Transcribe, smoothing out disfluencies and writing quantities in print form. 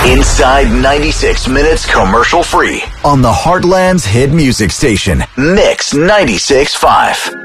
Inside 96 minutes commercial free on the Heartland's hit music station, Mix 96.5.